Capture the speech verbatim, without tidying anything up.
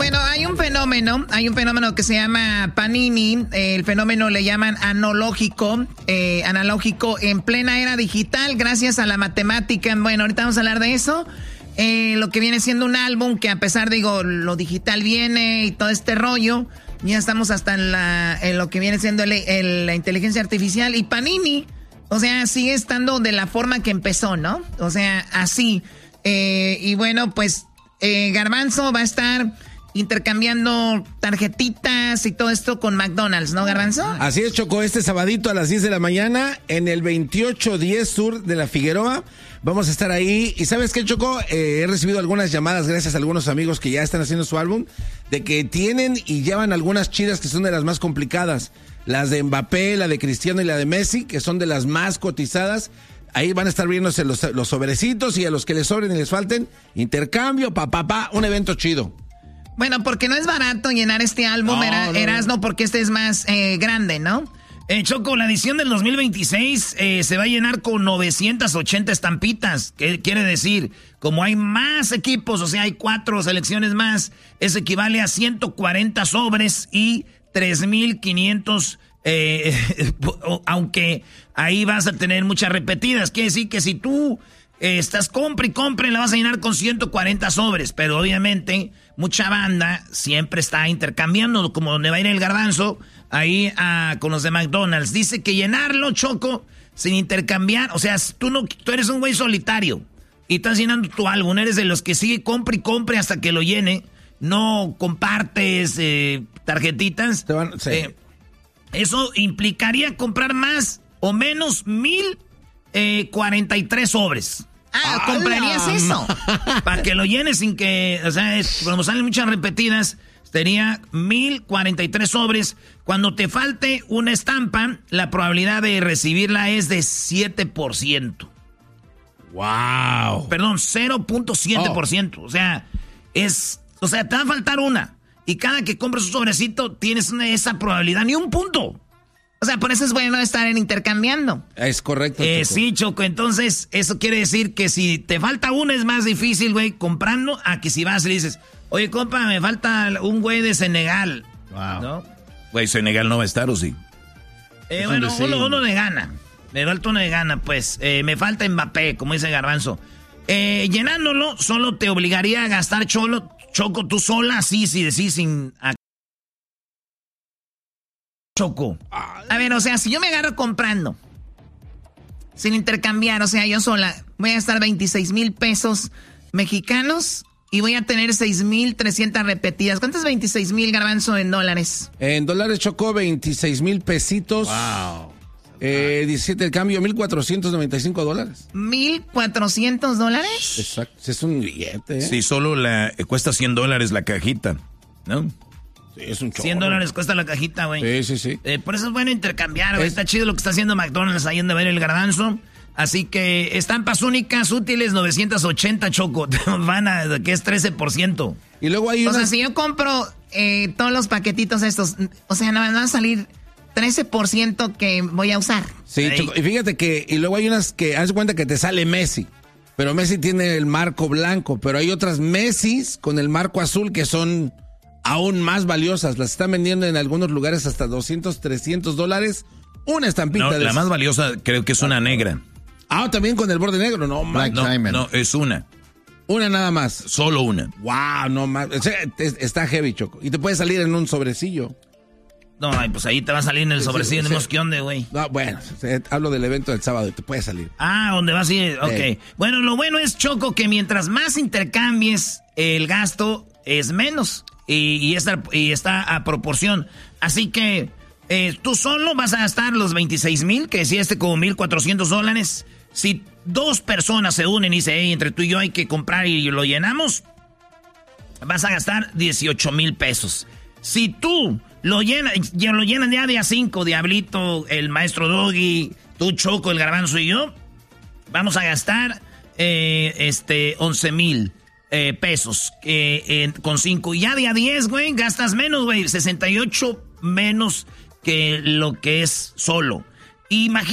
Bueno, hay un fenómeno, hay un fenómeno que se llama Panini, eh, el fenómeno le llaman analógico, eh, analógico en plena era digital, gracias a la matemática. Bueno, ahorita vamos a hablar de eso. Eh, lo que viene siendo un álbum que a pesar, digo, lo digital viene y todo este rollo, ya estamos hasta en, la, en lo que viene siendo el, el, la inteligencia artificial. Y Panini, o sea, sigue estando de la forma que empezó, ¿no? O sea, así. Eh, y bueno, pues eh, Garbanzo va a estar intercambiando tarjetitas y todo esto con McDonald's, ¿no, Garbanzo? Así es, Choco, este sabadito a las diez de la mañana en el veintiocho diez Sur de la Figueroa. Vamos a estar ahí. Y ¿sabes qué, Choco? Eh, he recibido algunas llamadas gracias a algunos amigos que ya están haciendo su álbum, de que tienen y llevan algunas chidas que son de las más complicadas. Las de Mbappé, la de Cristiano y la de Messi, que son de las más cotizadas. Ahí van a estar viéndose los, los sobrecitos y a los que les sobren y les falten, intercambio, pa, pa, pa, un evento chido. Bueno, porque no es barato llenar este álbum, no, era, no, Erasno, no. porque este es más eh, grande, ¿no? Eh, Choco, la edición del dos mil veintiséis eh, se va a llenar con novecientas ochenta estampitas. ¿Qué quiere decir? Como hay más equipos, o sea, hay cuatro selecciones más, eso equivale a ciento cuarenta sobres y tres mil quinientos, eh, aunque ahí vas a tener muchas repetidas. Quiere decir que si tú eh, estás compra y compra, la vas a llenar con ciento cuarenta sobres, pero obviamente mucha banda siempre está intercambiando, como donde va a ir el Garbanzo, ahí ah, con los de McDonald's. Dice que llenarlo, Choco, sin intercambiar, o sea, tú, no, tú eres un güey solitario y estás llenando tu álbum, eres de los que sigue compra y compre hasta que lo llene, no compartes eh, tarjetitas. Te van, sí. eh, eso implicaría comprar más o menos mil cuarenta y tres sobres. Ah, ¿comprarías eso? Para que lo llenes sin que, o sea, es, como salen muchas repetidas, sería mil cuarenta y tres sobres. Cuando te falte una estampa, la probabilidad de recibirla es de siete por ciento. ¡Wow! Perdón, cero punto siete por ciento. Oh. O sea, es, o sea, te va a faltar una. Y cada que compras un sobrecito, tienes una, esa probabilidad, ni un punto. O sea, por eso es bueno estar en intercambiando. Es correcto, eh, Choco. Sí, Choco. Entonces, eso quiere decir que si te falta una es más difícil, güey, comprando, a que si vas y le dices, oye, compa, me falta un güey de Senegal. Wow. ¿No? Güey, Senegal no va a estar, ¿o sí? Eh, bueno, uno, uno de gana. Me falta uno de gana, pues. Eh, me falta Mbappé, como dice Garbanzo. Eh, llenándolo, solo te obligaría a gastar cholo, Choco, tú sola, sí, sí, sí, sin... Choco. A ver, o sea, si yo me agarro comprando, sin intercambiar, o sea, yo sola, voy a gastar veintiséis mil pesos mexicanos y voy a tener seis mil trescientas repetidas. ¿Cuántas veintiséis mil, Garbanzo, en dólares? En dólares, Chocó, veintiséis mil pesitos. Wow. Eh, diecisiete el cambio, mil cuatrocientos noventa y cinco dólares. ¿mil cuatrocientos dólares? Exacto, es un billete, ¿eh? Sí, solo la, eh, cuesta cien dólares la cajita, ¿no? Sí, es un chorro. cien dólares cuesta la cajita, güey. Sí, sí, sí. Eh, por eso es bueno intercambiar, güey. Es... Está chido lo que está haciendo McDonald's ahí en de ver el Garbanzo. Así que estampas únicas, útiles, novecientos ochenta, Choco. Van a, que es trece por ciento. Y luego hay O unas... sea, si yo compro eh, todos los paquetitos estos, o sea, no van a salir trece por ciento que voy a usar. Sí, Ahí. Choco, y fíjate que, y luego hay unas que, haz de cuenta que te sale Messi, pero Messi tiene el marco blanco, pero hay otras Messis con el marco azul que son aún más valiosas. Las están vendiendo en algunos lugares hasta doscientos, trescientos dólares. Una estampita No, de la esas. más valiosa creo que es una negra. Ah, también con el borde negro, no, Black no, Diamond. No, es una. Una nada más. Solo una. Wow, no más. O sea, está heavy, Choco. Y te puede salir en un sobrecillo. No, ay, pues ahí te va a salir en el sobrecillo, sí, no sí. ¿qué onda, güey? No, bueno, hablo del evento del sábado y te puede salir. Ah, ¿dónde vas a ir? Ok. Sí. Bueno, lo bueno es, Choco, que mientras más intercambies, el gasto es menos. Y, y, está, y está a proporción. Así que eh, tú solo vas a gastar los veintiséis mil, que decía este como mil cuatrocientos dólares. Si dos personas se unen y dicen, hey, entre tú y yo hay que comprar y lo llenamos, vas a gastar dieciocho mil pesos. Si tú lo llenas, ya lo llenan ya día cinco, Diablito, el maestro Doggy, tú, Choco, el Garbanzo y yo, vamos a gastar eh, este once mil eh, pesos eh, eh, con cinco. Y ya día diez, güey, gastas menos, güey, sesenta y ocho menos que lo que es solo. Imagínate.